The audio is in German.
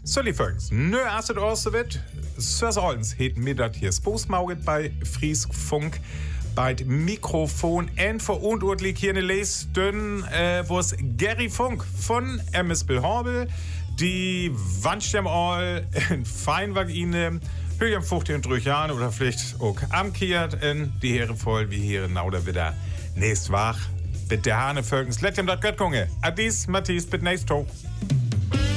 Sully folgens. Nö, als het auch so wird, Sörs Oldens hätten mir das hier Spoosmauget bei Frieskfunk bei Mikrofon en verantwortlich hier eine Lesen, wo es Gary Funk von MS Bilhorbel, die wünscht ihm all in Feinwag ihnen, höher 15 Jahren oder vielleicht auch amkehrt in die Heere voll wie hier in Nauder wieder nächst wach. Bitte Hane folgens, let ihm das Gött gunge. Adis, Matthias, bis nächst Tag.